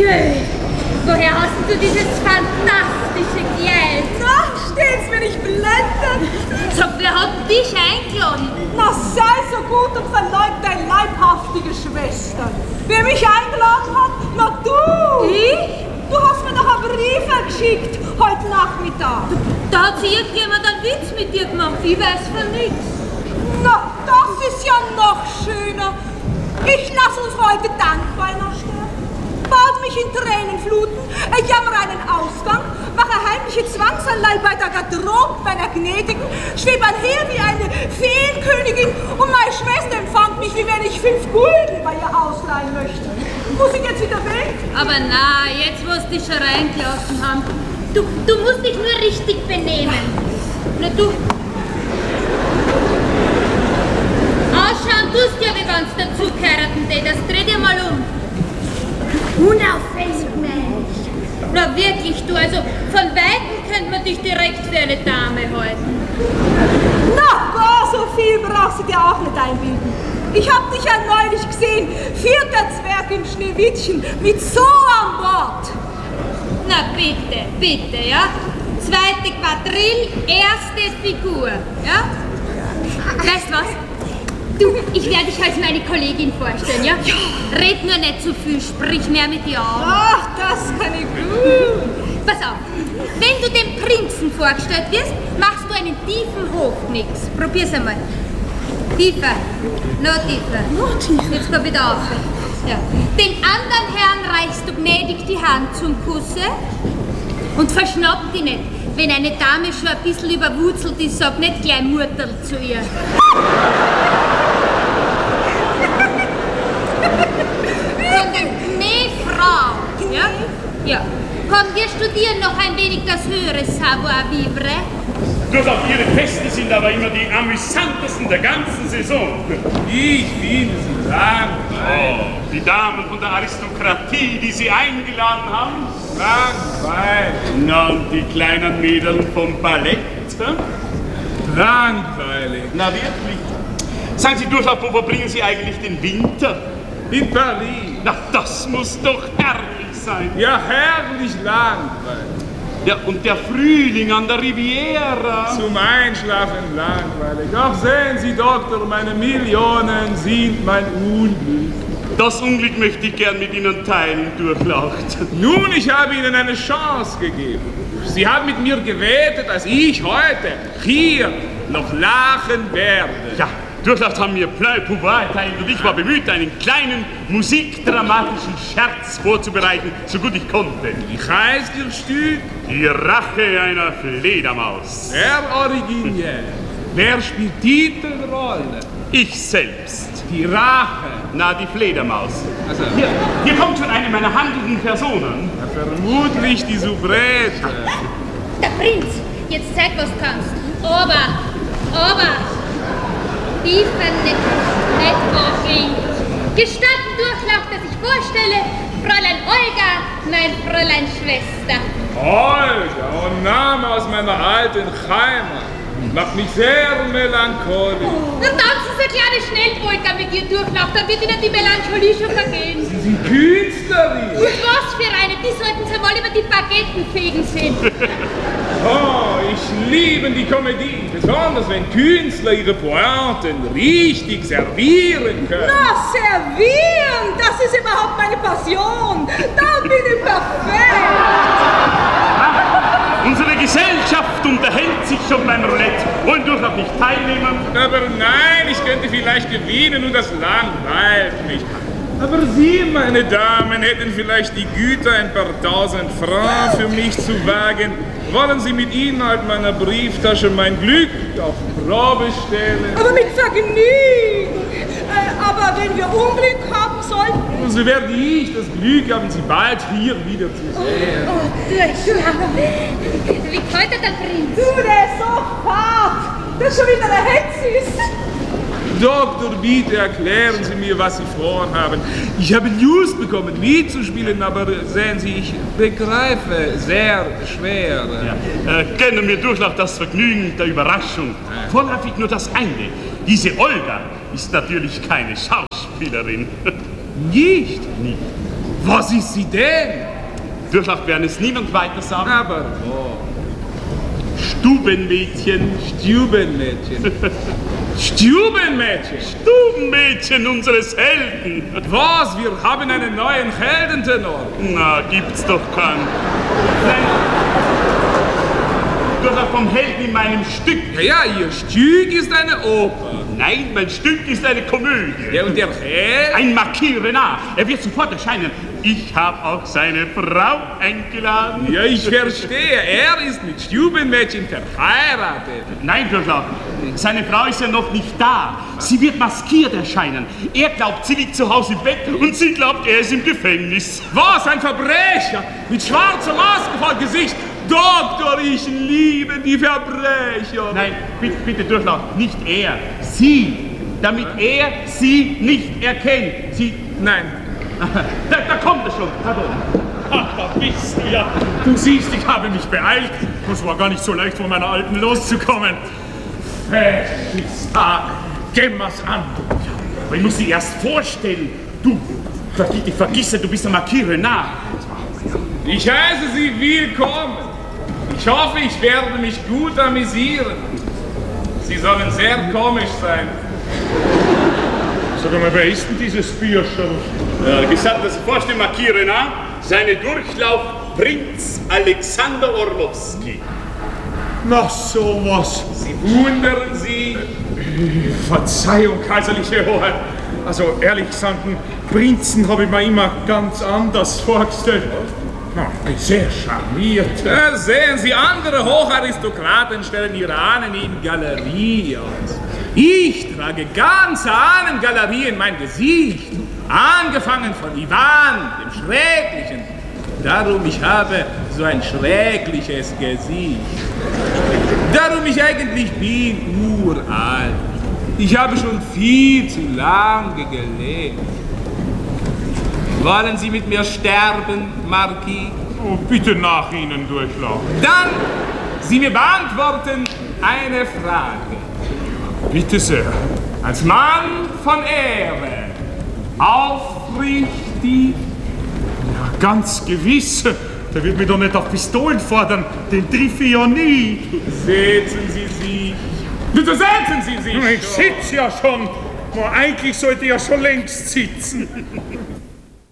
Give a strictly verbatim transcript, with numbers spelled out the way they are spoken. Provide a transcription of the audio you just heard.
Blöd. Woher hast du dieses fantastische Geld? Na, steht's mir nicht blendend? Sag, wer hat dich eingeladen? Na, sei so gut und verleug deine leibhaftige Schwester. Wer mich eingeladen hat? Na, du! Ich? Du hast mir doch einen Brief geschickt, heute Nachmittag. Da hat sich irgendjemand einen Witz mit dir gemacht. Ich weiß von nichts. Na, das ist ja noch schöner. Ich lasse uns heute Dankweihnachten sterben. Bad mich in Tränen fluten, jammer einen Ausgang, mache heimliche Zwangsanleihe bei der Garderobe meiner Gnädigen, schweb einher wie eine Feenkönigin und meine Schwester empfand mich, wie wenn ich fünf Gulden bei ihr ausleihen möchte. Muss ich jetzt wieder weg? Aber na, jetzt wo sie dich schon reingelassen haben. Du, du musst dich nur richtig benehmen. Na du. Ausschauen tust ja, wie wenn's dazu geheiraten tätest. Dreh dir mal um. Unauffällig, Mensch. Na wirklich, du, also von Weitem könnte man dich direkt für eine Dame halten. Na, gar so viel brauchst du dir auch nicht einbilden. Ich hab dich ja neulich gesehen, vierter Zwerg im Schneewittchen, mit so an Bord. Na bitte, bitte, ja? Zweite Quadrille, erste Figur, ja? Weißt was? Du, ich werde dich als meine Kollegin vorstellen, ja? Ja. Red nur nicht zu viel, sprich mehr mit dir an. Ach, das kann ich gut. Pass auf, wenn du dem Prinzen vorgestellt wirst, machst du einen tiefen Hochknicks. Probier's einmal. Tiefer, noch tiefer. Noch tiefer. Jetzt komm wieder auf. Ja. Den anderen Herrn reichst du gnädig die Hand zum Kusse und verschnapp die nicht. Wenn eine Dame schon ein bisschen überwurzelt ist, sag nicht gleich Murterl zu ihr. Sondern Gnäfrau. Ja? Ja. Komm, wir studieren noch ein wenig das höhere Savoir-vivre. Durchaus Ihre Feste sind aber immer die amüsantesten der ganzen Saison. Ich finde sie langweilig. Oh, die Damen von der Aristokratie, die Sie eingeladen haben. Langweilig. Na, und die kleinen Mädel vom Ballett? Langweilig. Na, wirklich? Sagen Sie durchaus, wo verbringen Sie eigentlich den Winter? In Paris. Na, das muss doch herrlich sein. Ja, herrlich langweilig. Ja, und der Frühling an der Riviera. Zum Einschlafen langweilig. Ach, sehen Sie, Doktor, meine Millionen sind mein Unglück. Das Unglück möchte ich gern mit Ihnen teilen, Durchlaucht. Nun, ich habe Ihnen eine Chance gegeben. Sie haben mit mir gewettet, dass ich heute hier noch lachen werde. Ja, Durchlaucht haben mir Plein Pouvoir erteilt und ich war bemüht, einen kleinen musikdramatischen Scherz vorzubereiten, so gut ich konnte. Wie heißt Ihr Stück? Die Rache einer Fledermaus. Sehr originell. Wer spielt Titelrolle? Ich selbst. Die Rache. Na, die Fledermaus. Also, Hier, hier kommt schon eine meiner handelnden Personen. ja, vermutlich die Soubrette. Der Prinz, jetzt zeig, was du kannst. Aber, aber, tiefer nicht, nicht wackeln. Gestatten Durchlaucht, dass ich vorstelle, Fräulein Olga, mein Fräulein Schwester. Olga, ein Name aus meiner alten Heimat. Macht mich sehr melancholisch. Dann tanzen Sie eine kleine Schnellpolka mit ihr Durchlaucht, dann wird Ihnen die Melancholie schon vergehen. Sie sind Künstlerin. Und was für eine, die sollten Sie mal über die Baguetten fegen sehen. Oh, ich liebe die Komödie, besonders wenn Künstler ihre Pointen richtig servieren können. Na, servieren, das ist überhaupt meine Passion. Da bin ich perfekt. Unsere Gesellschaft unterhält sich schon beim Roulette. Wollen Durchlaucht nicht teilnehmen? Aber nein, ich könnte vielleicht gewinnen und das langweilt mich. Aber Sie, meine Damen, hätten vielleicht die Güte, ein paar tausend Francs für mich zu wagen. Wollen Sie mit Inhalt meiner Brieftasche mein Glück auf Probe stellen? Aber mit Vergnügen. Äh, aber wenn wir Unglück haben sollten... So werde ich das Glück haben, Sie bald hier wieder zu sehen. Oh, Durchlaucht. Wie gefällt dir der Prinz? Du, der ist so fad. Das ist schon wieder der Hetzis. Doktor, bitte erklären Sie mir, was Sie vorhaben. Ich habe News bekommen, mitzuspielen, aber sehen Sie, ich begreife sehr schwer. Ja. Äh, gönnen mir Durchlaucht das Vergnügen der Überraschung. Vorläufig nur das eine. Diese Olga ist natürlich keine Schauspielerin. Nicht? Nie. Was ist sie denn? Durchlaucht werden es niemand weiter sagen. Aber wo? Stubenmädchen. Stubenmädchen. Stubenmädchen. Stubenmädchen unseres Helden. Was? Wir haben einen neuen Heldentenor. Na, gibt's doch keinen. Nein. Durchlaucht vom Helden in meinem Stück. Ja, ja, Ihr Stück ist eine Oper. Nein, mein Stück ist eine Komödie. Ja, und der Held? Ein Marquis Renard. Er wird sofort erscheinen. Ich habe auch seine Frau eingeladen. Ja, ich verstehe. Er ist mit Stubenmädchen verheiratet. Nein, Durchlaucht. Seine Frau ist ja noch nicht da. Sie wird maskiert erscheinen. Er glaubt, sie liegt zu Hause im Bett und sie glaubt, er ist im Gefängnis. Was? Ein Verbrecher? Mit schwarzer Maske vor Gesicht? Doktor, ich liebe die Verbrecher. Nein, bitte, bitte Durchlaucht. Nicht er. Sie. Damit er sie nicht erkennt. Sie... Nein. Da, da kommt er schon. Pardon. Ach, da bist du ja. Du siehst, ich habe mich beeilt. Es war gar nicht so leicht, von meiner Alten loszukommen. Festes Tag. Gemmers an. Aber ich muss sie erst vorstellen. Du, vergiss, vergiss du bist der Marquis Renard. Ich heiße Sie willkommen. Ich hoffe, ich werde mich gut amüsieren. Sie sollen sehr komisch sein. Sag mal, wer ist denn dieses Bürscherl? Ja, gesagt, dass ich vorstelle, Marquis Renard, seine Durchlauf Prinz Alexander Orlowski. Na, sowas. Sie wundern Sie. Verzeihung, kaiserliche Hoheit. Also, ehrlich gesagt, einen Prinzen habe ich mir immer ganz anders vorgestellt. Na, ich bin sehr charmiert. Ja, sehen Sie, andere Hocharistokraten stellen ihre Ahnen in Galerie aus. Ich trage ganz Ahnengalerie in mein Gesicht. Angefangen von Ivan, dem Schrecklichen. Darum, ich habe so ein schreckliches Gesicht. Darum, ich eigentlich bin uralt. Ich habe schon viel zu lange gelebt. Wollen Sie mit mir sterben, Marquis? Oh, bitte nach Ihnen durchlaufen. Dann, Sie mir beantworten eine Frage. Bitte sehr. Als Mann von Ehre, aufrichtig? Ja, ganz gewiss. Der wird mich doch nicht auf Pistolen fordern. Den triff ich ja nie. Setzen Sie sich. Bitte setzen Sie sich. Ich sitze ja schon. Eigentlich sollte ich ja schon längst sitzen.